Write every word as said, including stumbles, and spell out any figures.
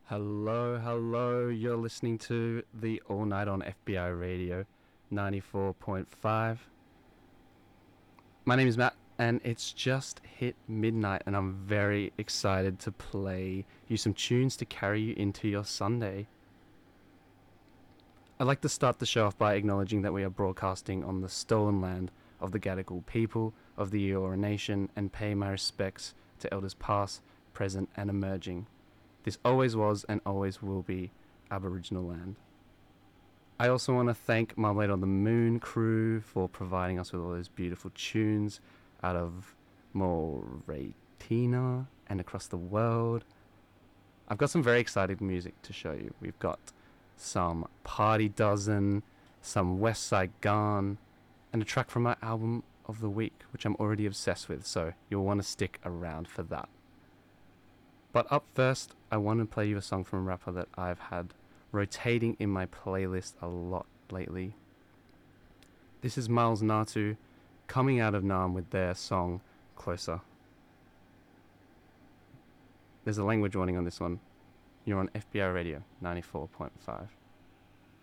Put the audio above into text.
Hello, hello. You're listening to the All Night on F B I Radio ninety-four point five. My name is Matt, and it's just hit midnight, and I'm very excited to play you some tunes to carry you into your Sunday. I'd like to start the show off by acknowledging that we are broadcasting on the stolen land of the Gadigal people of the Eora Nation and pay my respects to elders past, present, and emerging. This always was and always will be Aboriginal land. I also want to thank Marmalade on the Moon crew for providing us with all those beautiful tunes out of Mauritania and across the world. I've got some very exciting music to show you. We've got some Party Dozen, some West Side Gun, and a track from my album of the week, which I'm already obsessed with, so you'll want to stick around for that. But up first, I want to play you a song from a rapper that I've had rotating in my playlist a lot lately. This is Miles Natu coming out of Nam with their song Closer. There's a language warning on this one. You're on F B I Radio ninety-four point five.